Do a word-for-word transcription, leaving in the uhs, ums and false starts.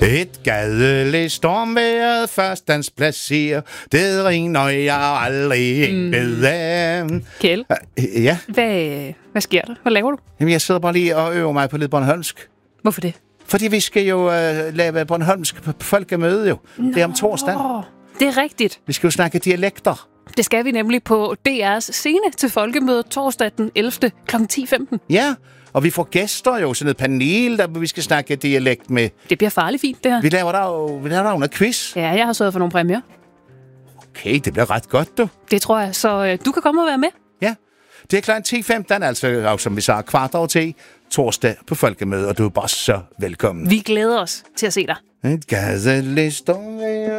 Et gadeligt stormværet førstandsplacerer. Det ringer jeg aldrig mm. bedre. Kjeld, Uh, ja? hvad, hvad sker der? Hvad laver du? Jamen, jeg sidder bare lige og øver mig på lidt bornholmsk. Hvorfor det? Fordi vi skal jo uh, lave bornholmsk folkemøde jo. Nå, det er om torsdagen. Det er rigtigt. Vi skal jo snakke dialekter. Det skal vi nemlig på D R's scene til folkemødet torsdag den ellevte klokken ti femten. Ja, og vi får gæster jo, sådan et panel, der vi skal snakke dialekt med. Det bliver farligt fint, det her. Vi laver der jo, vi laver der jo noget quiz. Ja, jeg har sørget for nogle præmier. Okay, det bliver ret godt, du. Det tror jeg, så øh, du kan komme og være med. Ja, det er klokken ti femten, altså, som vi sagde, kvart over ti, torsdag på folkemøde, og du er bare så velkommen. Vi glæder os til at se dig. Et gadeligt stormvejr.